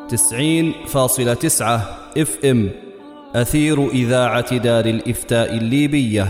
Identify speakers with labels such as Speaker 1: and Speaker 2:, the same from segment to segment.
Speaker 1: 90.9 FM أثير إذاعة دار الإفتاء الليبية.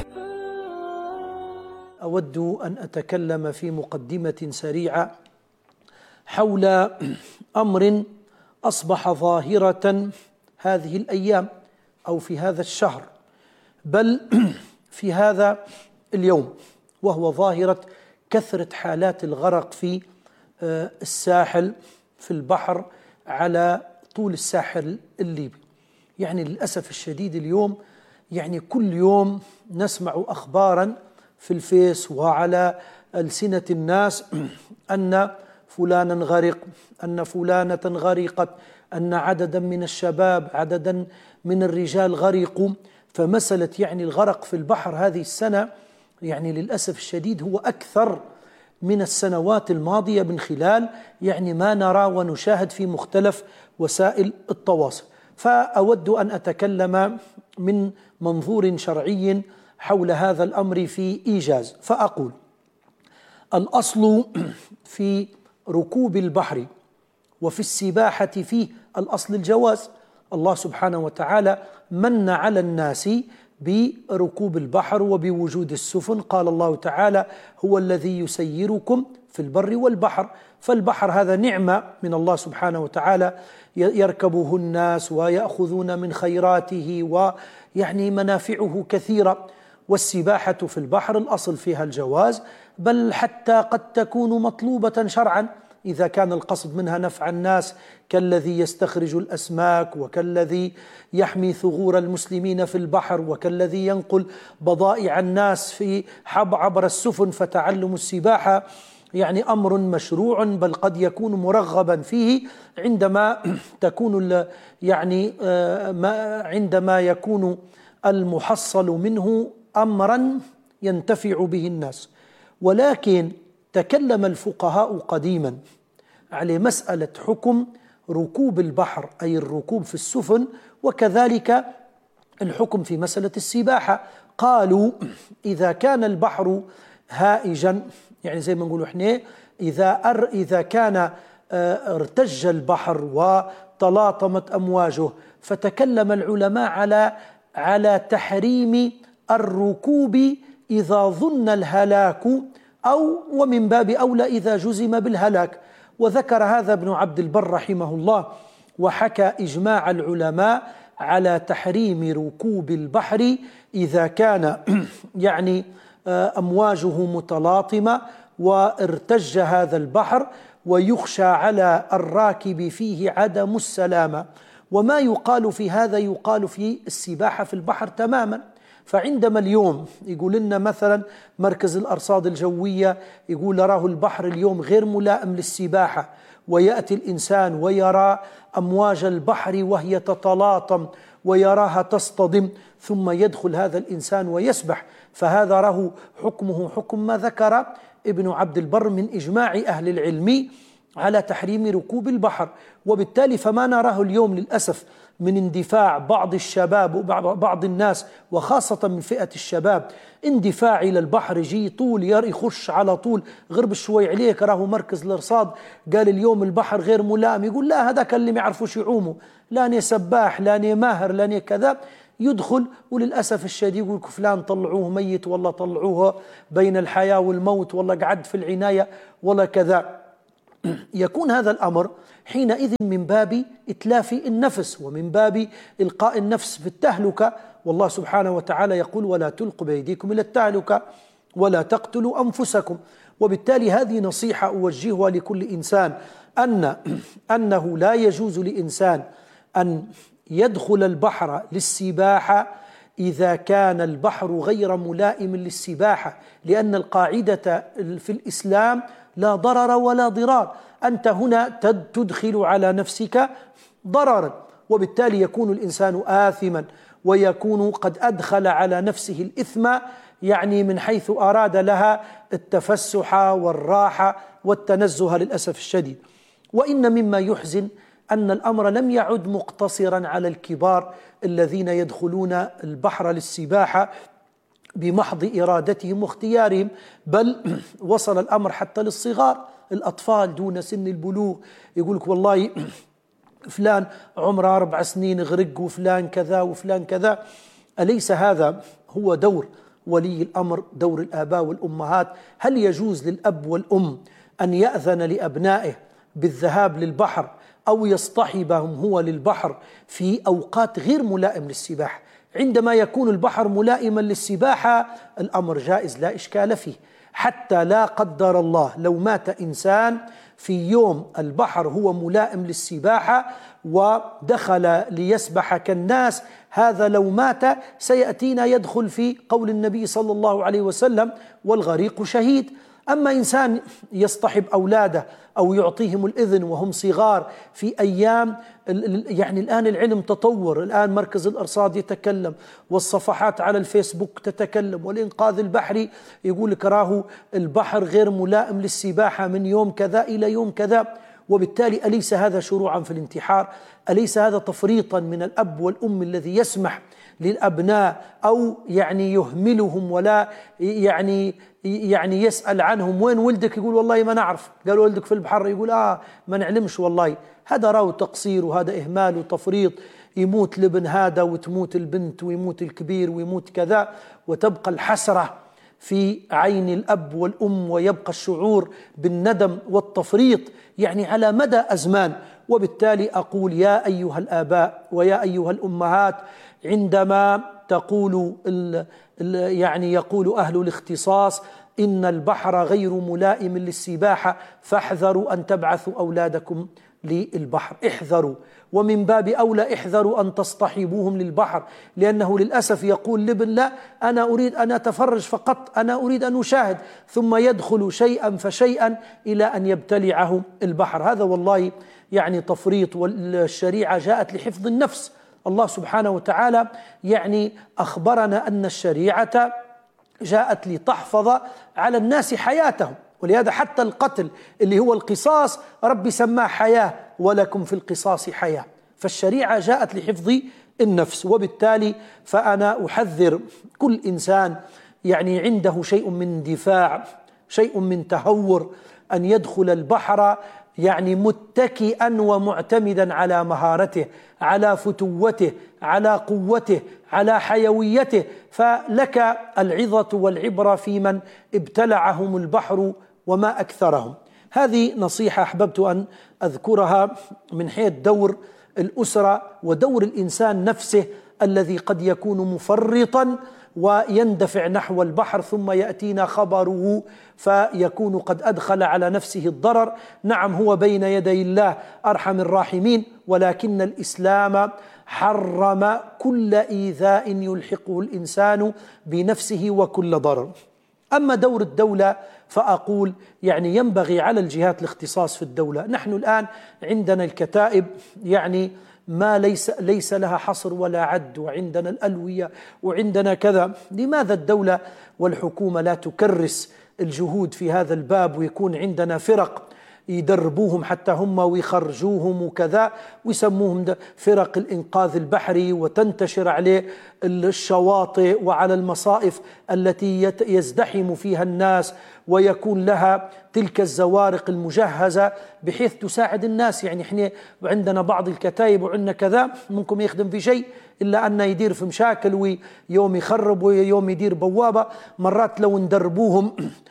Speaker 2: أود أن أتكلم في مقدمة سريعة حول أمر أصبح ظاهرة هذه الأيام أو في هذا الشهر، بل في هذا اليوم، وهو ظاهرة كثرة حالات الغرق في الساحل، في البحر على طول الساحل الليبي. يعني للأسف الشديد اليوم كل يوم نسمع أخبارا في الفيس وعلى ألسنة الناس أن فلانا غرق، أن فلانة غرقت، أن عددا من الشباب، عددا من الرجال غرقوا. فمسألة الغرق في البحر هذه السنة للأسف الشديد هو أكثر من السنوات الماضية من خلال ما نرى ونشاهد في مختلف وسائل التواصل. فأود أن أتكلم من منظور شرعي حول هذا الأمر في إيجاز، فأقول: الأصل في ركوب البحر وفي السباحة فيه الأصل الجواز. الله سبحانه وتعالى من على الناس بركوب البحر وبوجود السفن. قال الله تعالى: هو الذي يسيركم في البر والبحر. فالبحر هذا نعمة من الله سبحانه وتعالى يركبه الناس ويأخذون من خيراته، منافعه كثيرة. والسباحة في البحر الأصل فيها الجواز، بل حتى قد تكون مطلوبة شرعا إذا كان القصد منها نفع الناس، كالذي يستخرج الأسماك، وكالذي يحمي ثغور المسلمين في البحر، وكالذي ينقل بضائع الناس في عبر السفن. فتعلم السباحة أمر مشروع، بل قد يكون مرغبا فيه عندما يكون المحصل منه أمرا ينتفع به الناس. ولكن تكلم الفقهاء قديما على مسألة حكم ركوب البحر، أي الركوب في السفن، وكذلك الحكم في مسألة السباحة. قالوا: إذا كان البحر هائجا، زي ما نقول احنا، إذا كان ارتج البحر وتلاطمت أمواجه، فتكلم العلماء على تحريم الركوب إذا ظن الهلاك، أو ومن باب أولى إذا جزم بالهلاك. وذكر هذا ابن عبد البر رحمه الله، وحكى إجماع العلماء على تحريم ركوب البحر إذا كان أمواجه متلاطمة وارتج هذا البحر، ويخشى على الراكب فيه عدم السلامة. وما يقال في هذا يقال في السباحة في البحر تماما. فعندما اليوم يقول لنا مثلا مركز الأرصاد الجوية يقول راه البحر اليوم غير ملائم للسباحة، ويأتي الإنسان ويرى أمواج البحر وهي تتلاطم ويراها تصطدم، ثم يدخل هذا الإنسان ويسبح، فهذا راه حكمه حكم ما ذكر ابن عبد البر من إجماع أهل العلم على تحريم ركوب البحر. وبالتالي فما نراه اليوم للأسف من اندفاع بعض الشباب وبعض الناس، وخاصة من فئة الشباب، اندفاع إلى البحر، يجي طول يخش على طول، غرب شوي عليك راه مركز الارصاد قال اليوم البحر غير ملائم، يقول لا هذاك اللي ما يعرفوش يعوموا، لاني سباح، لاني ماهر، لاني كذا، يدخل وللأسف الشديد يقول فلان طلعوه ميت، والله طلعوه بين الحياة والموت، والله قعد في العناية، ولا كذا. يكون هذا الأمر حينئذ من باب إتلاف النفس ومن باب إلقاء النفس في التهلكة. والله سبحانه وتعالى يقول: ولا تلقوا بأيديكم إلى التهلكة ولا تقتلوا أنفسكم. وبالتالي هذه نصيحة أوجهها لكل إنسان، أنه لا يجوز لإنسان أن يدخل البحر للسباحة إذا كان البحر غير ملائم للسباحة، لأن القاعدة في الإسلام لا ضرر ولا ضرار. أنت هنا تدخل على نفسك ضررا، وبالتالي يكون الإنسان آثما، ويكون قد أدخل على نفسه الإثم من حيث أراد لها التفسح والراحة والتنزه للأسف الشديد. وإن مما يحزن أن الأمر لم يعد مقتصرا على الكبار الذين يدخلون البحر للسباحة بمحض إرادتهم واختيارهم، بل وصل الأمر حتى للصغار، الأطفال دون سن البلوغ. يقول لك والله فلان عمره 4 سنين غرق، وفلان كذا وفلان كذا. أليس هذا هو دور ولي الأمر، دور الآباء والأمهات؟ هل يجوز للأب والأم أن يأذن لأبنائه بالذهاب للبحر أو يصطحبهم هو للبحر في أوقات غير ملائم للسباحة؟ عندما يكون البحر ملائما للسباحة الأمر جائز لا إشكال فيه، حتى لا قدر الله لو مات إنسان في يوم البحر هو ملائم للسباحة ودخل ليسبح كالناس، هذا لو مات سيأتينا يدخل في قول النبي صلى الله عليه وسلم: والغريق شهيد. أما إنسان يصطحب أولاده أو يعطيهم الإذن وهم صغار في أيام، يعني الآن العلم تطور، الآن مركز الأرصاد يتكلم والصفحات على الفيسبوك تتكلم والإنقاذ البحري يقول لك راه البحر غير ملائم للسباحة من يوم كذا إلى يوم كذا. وبالتالي أليس هذا شروعا في الانتحار؟ أليس هذا تفريطا من الأب والأم الذي يسمح للأبناء أو يعني يهملهم ولا يعني يسأل عنهم وين ولدك؟ يقول والله ما نعرف. قالوا ولدك في البحر، يقول ما نعلمش والله. هذا راهو تقصير وهذا إهمال وتفريط. يموت الابن هذا وتموت البنت ويموت الكبير ويموت كذا، وتبقى الحسرة في عين الأب والأم ويبقى الشعور بالندم والتفريط يعني على مدى أزمان. وبالتالي أقول يا أيها الآباء ويا أيها الأمهات، عندما تقول يعني يقول أهل الاختصاص إن البحر غير ملائم للسباحة فاحذروا أن تبعثوا أولادكم للبحر، احذروا. ومن باب أولى احذروا أن تصطحبوهم للبحر، لأنه للأسف يقول لابن لا أنا أريد أن أتفرج فقط، أنا أريد أن أشاهد، ثم يدخل شيئا فشيئا إلى أن يبتلعه البحر. هذا والله يعني تفريط، والشريعة جاءت لحفظ النفس. الله سبحانه وتعالى يعني أخبرنا أن الشريعة جاءت لتحفظ على الناس حياتهم، ولهذا حتى القتل اللي هو القصاص ربي سماه حياة، ولكم في القصاص حياة. فالشريعة جاءت لحفظ النفس. وبالتالي فأنا أحذر كل إنسان يعني عنده شيء من اندفاع، شيء من تهور، أن يدخل البحر يعني متكئا ومعتمدا على مهارته، على فتوته، على قوته، على حيويته. فلك العظة والعبرة في من ابتلعهم البحر وما أكثرهم. هذه نصيحة أحببت أن أذكرها من حيث دور الأسرة ودور الإنسان نفسه الذي قد يكون مفرطا ويندفع نحو البحر، ثم يأتينا خبره فيكون قد أدخل على نفسه الضرر. نعم هو بين يدي الله أرحم الراحمين، ولكن الإسلام حرم كل إيذاء يلحقه الإنسان بنفسه وكل ضرر. أما دور الدولة فأقول يعني ينبغي على الجهات الاختصاص في الدولة. نحن الآن عندنا الكتائب يعني ما ليس لها حصر ولا عد، وعندنا الألوية وعندنا كذا. لماذا الدولة والحكومة لا تكرس الجهود في هذا الباب، ويكون عندنا فرق يدربوهم حتى هم ويخرجوهم وكذا، ويسموهم فرق الإنقاذ البحري، وتنتشر عليه الشواطئ وعلى المصائف التي يزدحم فيها الناس، ويكون لها تلك الزوارق المجهزة بحيث تساعد الناس. يعني احنا عندنا بعض الكتائب وعندنا كذا ممكن يخدم في شيء إلا أنه يدير في مشاكل، ويوم يخرب ويوم يدير بوابة. مرات لو ندربوهم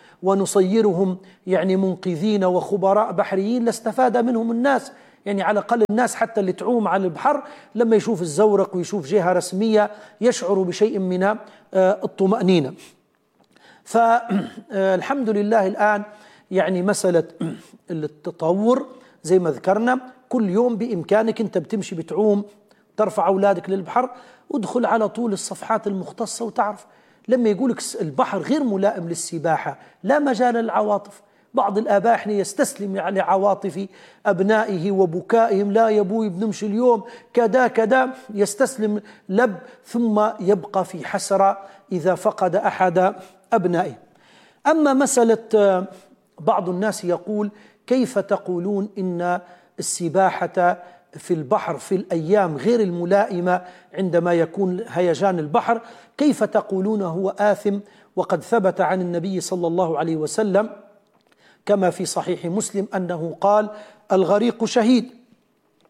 Speaker 2: ونصيرهم يعني منقذين وخبراء بحريين لاستفاد منهم الناس. يعني على الأقل الناس حتى اللي تعوم على البحر لما يشوف الزورق ويشوف جهة رسمية يشعر بشيء من الطمأنينة. فالحمد لله الآن يعني مسألة التطور زي ما ذكرنا، كل يوم بإمكانك أنت بتمشي بتعوم ترفع أولادك للبحر، ودخل على طول الصفحات المختصة وتعرف. لما يقولك البحر غير ملائم للسباحة لا مجال للعواطف. بعض الآباء احنا يستسلم لعواطف أبنائه وبكائهم، لا يا أبوي بنمشي اليوم كذا كذا، يستسلم لب، ثم يبقى في حسرة إذا فقد أحد أبنائه. أما مسألة بعض الناس يقول كيف تقولون إن السباحة في البحر في الأيام غير الملائمة عندما يكون هيجان البحر، كيف تقولون هو آثم؟ وقد ثبت عن النبي صلى الله عليه وسلم كما في صحيح مسلم أنه قال الغريق شهيد.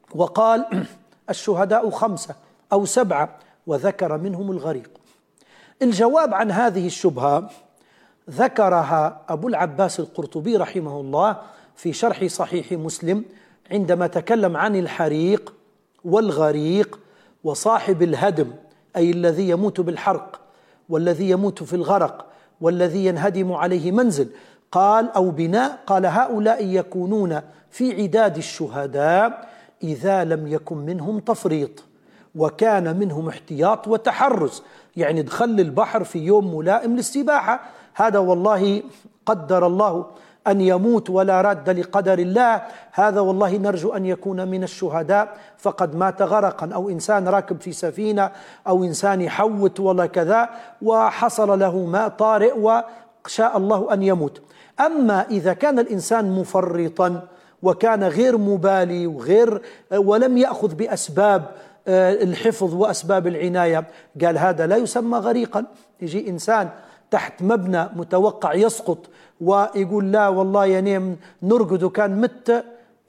Speaker 2: وقال الشهداء 5 أو 7 وذكر منهم الغريق. الجواب عن هذه الشبهة ذكرها أبو العباس القرطبي رحمه الله في شرح صحيح مسلم عندما تكلم عن الحريق والغريق وصاحب الهدم، أي الذي يموت بالحرق والذي يموت في الغرق والذي ينهدم عليه منزل قال أو بناء، قال هؤلاء يكونون في عداد الشهداء إذا لم يكن منهم تفريط وكان منهم احتياط وتحرز، يعني دخل البحر في يوم ملائم للسباحة، هذا والله قدر الله أن يموت ولا راد لقدر الله، هذا والله نرجو أن يكون من الشهداء فقد مات غرقا، أو إنسان راكب في سفينة أو إنسان يحوت ولا كذا وحصل له ماء طارئ وشاء الله أن يموت. أما إذا كان الإنسان مفرطا وكان غير مبالي ولم يأخذ بأسباب الحفظ وأسباب العناية، قال هذا لا يسمى غريقا. يجي إنسان تحت مبنى متوقع يسقط ويقول لا والله يعني نرقد وكان مت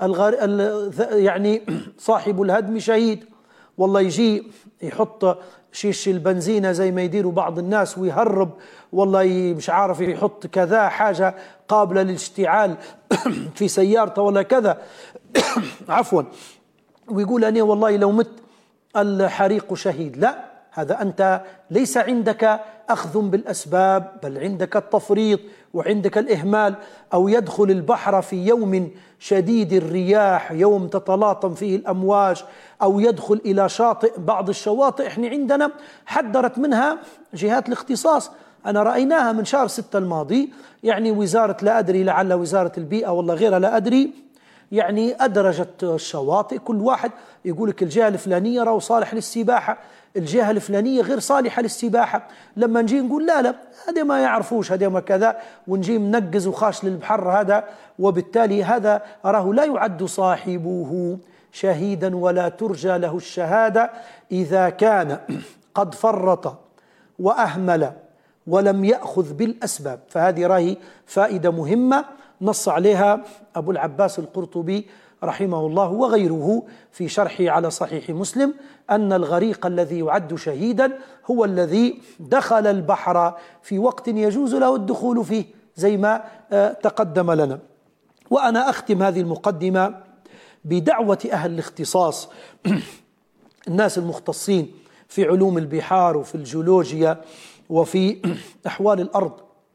Speaker 2: يعني صاحب الهدم شهيد، والله يجي يحط شيش البنزينة زي ما يديروا بعض الناس ويهرب، والله مش عارف يحط كذا حاجة قابلة للاشتعال في سيارته ولا كذا عفوا، ويقول أنا والله لو مت الحريق شهيد. لا، هذا أنت ليس عندك أخذ بالأسباب، بل عندك التفريط وعندك الإهمال، أو يدخل البحر في يوم شديد الرياح، يوم تتلاطم فيه الأمواج، أو يدخل إلى شاطئ. بعض الشواطئ إحنا عندنا حذرت منها جهات الاختصاص، أنا رأيناها من شهر 6 الماضي، يعني وزارة لا أدري لعل وزارة البيئة والله غيرها لا أدري، يعني أدرجت الشواطئ، كل واحد يقول لك الجهة الفلانية راهو صالح للسباحة، الجهة الفلانية غير صالحة للسباحة. لما نجي نقول لا هذا ما يعرفوش، هذا ما كذا، ونجي منقز وخاش للبحر هذا، وبالتالي هذا أراه لا يعد صاحبه شهيدا ولا ترجى له الشهادة إذا كان قد فرط وأهمل ولم يأخذ بالأسباب. فهذه راهي فائدة مهمة نص عليها أبو العباس القرطبي رحمه الله وغيره في شرحه على صحيح مسلم، أن الغريق الذي يعد شهيدا هو الذي دخل البحر في وقت يجوز له الدخول فيه زي ما تقدم لنا. وأنا أختم هذه المقدمة بدعوة أهل الاختصاص الناس المختصين في علوم البحار وفي الجيولوجيا وفي أحوال الأرض.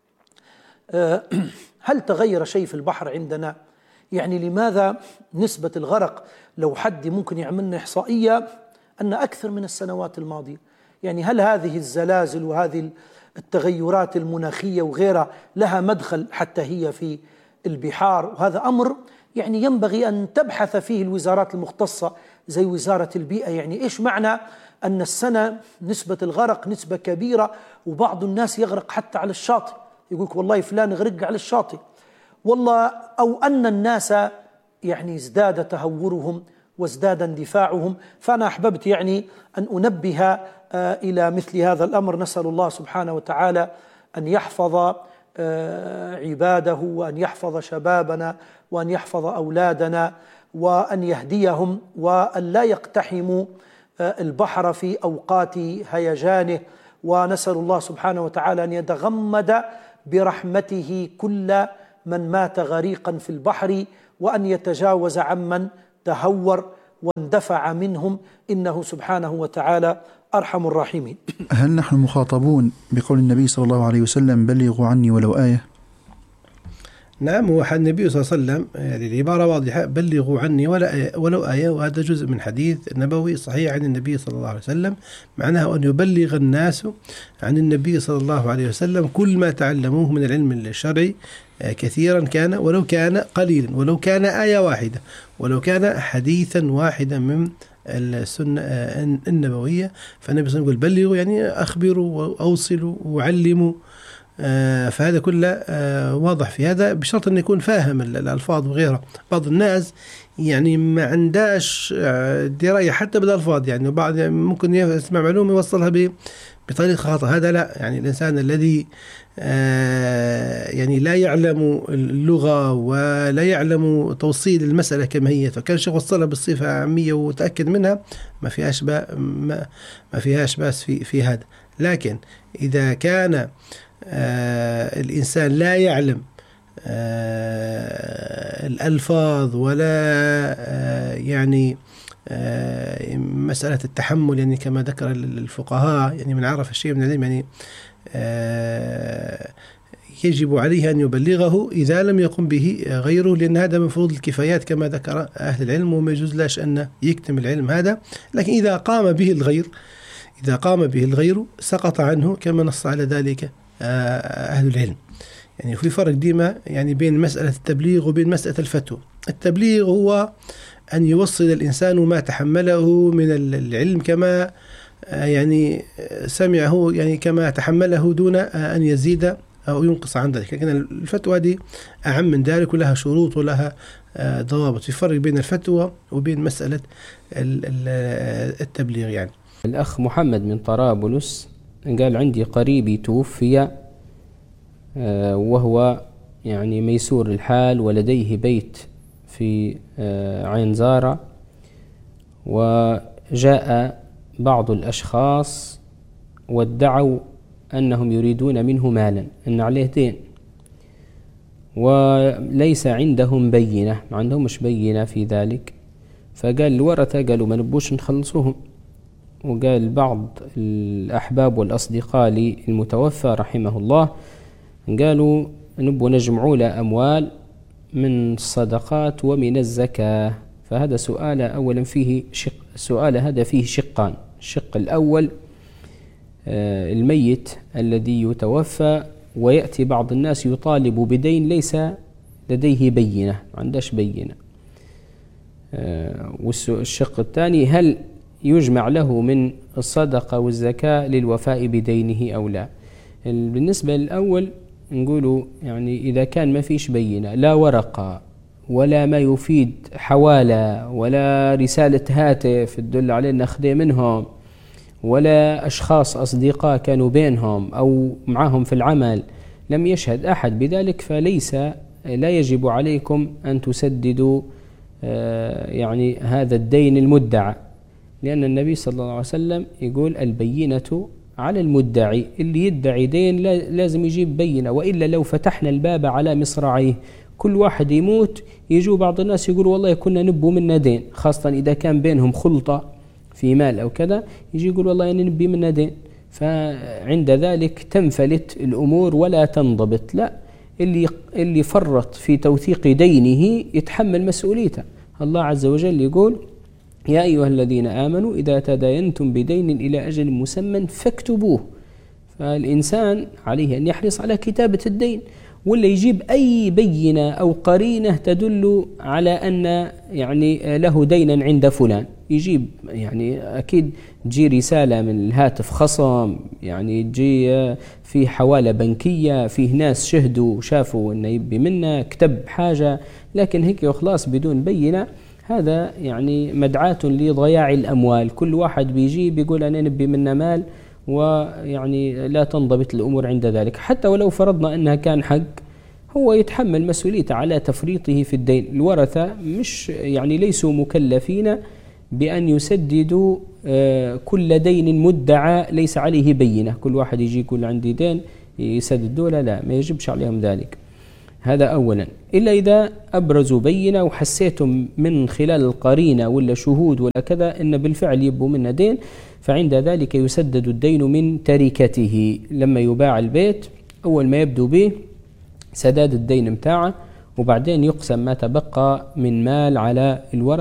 Speaker 2: هل تغير شيء في البحر عندنا؟ يعني لماذا نسبة الغرق لو حد ممكن يعملنا إحصائية أن أكثر من السنوات الماضية؟ يعني هل هذه الزلازل وهذه التغيرات المناخية وغيرها لها مدخل حتى هي في البحار؟ وهذا أمر يعني ينبغي أن تبحث فيه الوزارات المختصة زي وزارة البيئة. يعني إيش معنى أن السنة نسبة الغرق نسبة كبيرة وبعض الناس يغرق حتى على الشاطئ، يقولك والله فلان غرق على الشاطئ، والله أو أن الناس يعني ازداد تهورهم وازداد اندفاعهم. فأنا أحببت يعني أن أنبه إلى مثل هذا الأمر. نسأل الله سبحانه وتعالى أن يحفظ عباده وأن يحفظ شبابنا وأن يحفظ أولادنا وأن يهديهم وأن لا يقتحموا البحر في أوقات هيجانه. ونسأل الله سبحانه وتعالى أن يتغمد برحمته كل من مات غريقا في البحر وأن يتجاوز عمن تهور واندفع منهم، إنه سبحانه وتعالى أرحم الراحمين.
Speaker 3: هل نحن مخاطبون بقول النبي صلى الله عليه وسلم بلغوا عني ولو آية؟
Speaker 4: نعم، هو النبي صلى الله عليه وسلم يعني العبارة واضحة، بلغوا عني ولو آية، وهذا جزء من حديث نبوي صحيح عن النبي صلى الله عليه وسلم، معناه أن يبلغ الناس عن النبي صلى الله عليه وسلم كل ما تعلموه من العلم الشرعي كثيرا كان ولو كان قليلا، ولو كان آية واحدة، ولو كان حديثا واحدا من السنة النبوية. فالنبي صلى الله عليه وسلم يقول بلغوا يعني أخبروا وأوصلوا وعلموا فهذا كله واضح في هذا، بشرط أن يكون فاهم الألفاظ وغيرها. بعض الناس يعني ما عنداش دراية حتى بالألفاظ، يعني بعض ممكن يسمع معلومة يوصلها بطريقة خاطئة. هذا لا، يعني الإنسان الذي يعني لا يعلم اللغة ولا يعلم توصيل المسألة كما هي، فكان شيخ وصلها بالصفة عامية وتأكد منها، ما فيهاش بأس في هذا. لكن إذا كان الإنسان لا يعلم الألفاظ ولا يعني مسألة التحمل، يعني كما ذكر الفقهاء، يعني من عرف الشيء من العلم يعني يجب عليه أن يبلغه إذا لم يقم به غيره، لأن هذا من فروض الكفايات كما ذكر أهل العلم، وما يجوز لاش أن يكتم العلم هذا. لكن إذا قام به الغير سقط عنه، كما نص على ذلك أهل العلم. يعني في فرق ديما يعني بين مسألة التبليغ وبين مسألة الفتوى. التبليغ هو أن يوصل الإنسان ما تحمله من العلم كما يعني سمعه، يعني كما تحمله دون أن يزيد أو ينقص عن ذلك. لكن الفتوى دي أعم من ذلك ولها شروط ولها ضوابط. في فرق بين الفتوى وبين مسألة التبليغ. يعني
Speaker 5: الأخ محمد من طرابلس قال: عندي قريبي توفي وهو يعني ميسور الحال ولديه بيت في عين زارة، وجاء بعض الأشخاص وادعوا أنهم يريدون منه مالا، أن عليه دين، وليس عندهم بينة، ما عندهمش بينة في ذلك. فقال الورثة قالوا ما نبوش نخلصوهم. وقال بعض الأحباب والأصدقاء للمتوفى رحمه الله قالوا نبو نجمعوا له أموال من الصدقات ومن الزكاة. فهذا سؤال أولا فيه شق، السؤال هذا فيه شقان. الشق الأول الميت الذي يتوفى ويأتي بعض الناس يطالب بدين ليس لديه بينة، ما عندهش بينة. والشق الثاني هل يجمع له من الصدقة والزكاة للوفاء بدينه أو لا. بالنسبة للأول نقولوا يعني إذا كان ما فيش بينة، لا ورقة ولا ما يفيد حوالة ولا رسالة هاتف تدل على أن أخذ منهم، ولا أشخاص أصدقاء كانوا بينهم أو معهم في العمل لم يشهد أحد بذلك، فليس لا يجب عليكم أن تسددوا يعني هذا الدين المدعى، لأن النبي صلى الله عليه وسلم يقول البينة على المدعي. اللي يدعي دين لازم يجيب بينة، وإلا لو فتحنا الباب على مصراعيه كل واحد يموت يجوا بعض الناس يقولوا والله كنا نبو منا دين، خاصة إذا كان بينهم خلطة في مال أو كذا، يجي يقول والله يعني نبي منا دين، فعند ذلك تنفلت الأمور ولا تنضبط. لا، اللي فرط في توثيق دينه يتحمل مسؤوليته. الله عز وجل يقول يا أيها الذين آمنوا إذا تداينتم بدين إلى أجل مسمى فاكتبوه. فالإنسان عليه أن يحرص على كتابة الدين، ولا يجيب أي بينة أو قرينة تدل على أن يعني له دينا عند فلان. يجيب يعني أكيد تجي رسالة من الهاتف خصم، يعني تجي في حوالة بنكية، فيه ناس شهدوا وشافوا أنه يبي منا، كتب حاجة، لكن هيك وخلاص بدون بينة، هذا يعني مدعاة لضياع الأموال. كل واحد بيجي بيقول أنا نبي منا مال، ويعني لا تنضبط الأمور عند ذلك. حتى ولو فرضنا أنها كان حق، هو يتحمل مسؤوليته على تفريطه في الدين. الورثة مش يعني ليسوا مكلفين بأن يسددوا كل دين مدعى ليس عليه بينة. كل واحد يجي يقول عندي دين يسدد دولة، لا، ما يجبش عليهم ذلك. هذا أولا، إلا إذا أبرزوا بينة وحسيتم من خلال القرينة ولا شهود ولا كذا إن بالفعل يبوا منا دين، فعند ذلك يسدد الدين من تركته. لما يباع البيت أول ما يبدو به سداد الدين متاعه، وبعدين يقسم ما تبقى من مال على الورثة.